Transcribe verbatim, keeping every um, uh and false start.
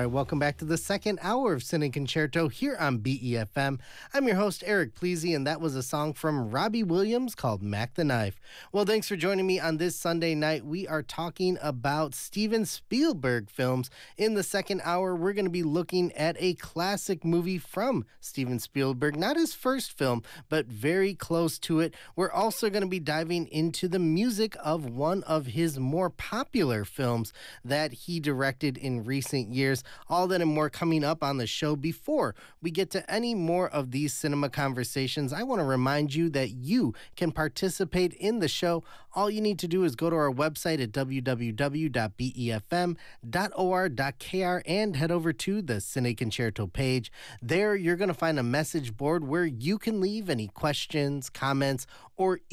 right, welcome back to the second hour of Cine Concerto here on B E F M. I'm your host, Eric Pleasy, and that was a song from Robbie Williams called Mac the Knife. Well, thanks for joining me on this Sunday night. We are talking about Steven Spielberg films. In the second hour, we're going to be looking at a classic movie from Steven Spielberg, not his first film, but very close to it. We're also going to be diving into the music of one of his more popular films that he directed in recent years. All that and more coming up on the show. Before we get to any more of these cinema conversations, I want to remind you that you can participate in the show. All you need to do is go to our website at w w w dot b e f m dot o r dot k r and head over to the Cine Concerto page. There, you're going to find a message board where you can leave any questions, comments, or